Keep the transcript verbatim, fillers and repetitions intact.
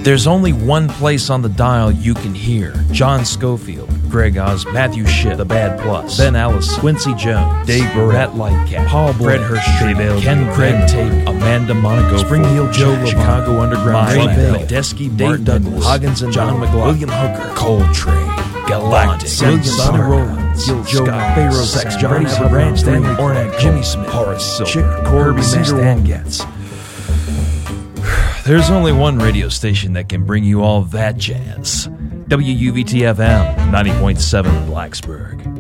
There's only one place on the dial you can hear John Schofield, Greg Oz, Matthew Shipp, The Bad Plus, Ben Ellis, Quincy Jones, Dave Burrett, Lightcap, Paul Bled, Hirsch, Ken Craig Tate, Amanda Monaco, Spring Heel Joe, Chicago Underground, Ray Bell, Medeski, Dave Douglas, Hoggins and John McLaughlin, William Hooker, Coltrane, Galactic, William Sonny Rollins, Joe Pharaoh, Sex, John Ranch, Stanley Ornak, Jimmy Smith, Horace Silver, Chick Corby, Stan Getz. There's only one radio station that can bring you all that jazz. W U V T F M, ninety point seven Blacksburg.